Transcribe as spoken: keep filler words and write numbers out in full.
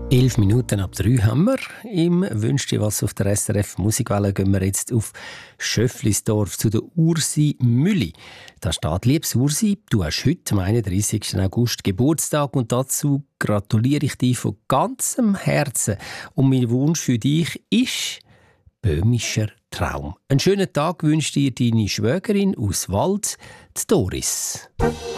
Elf Minuten ab drei haben wir. Im «Wünsch dir was» auf der S R F Musikwelle gehen wir jetzt auf Schöfflisdorf zu der Ursi Mülli. Da steht: «Liebes Ursi, du hast heute am einunddreissigsten August Geburtstag und dazu gratuliere ich dir von ganzem Herzen. Und mein Wunsch für dich ist böhmischer Traum. Einen schönen Tag wünscht dir deine Schwägerin aus Wald, die Doris.»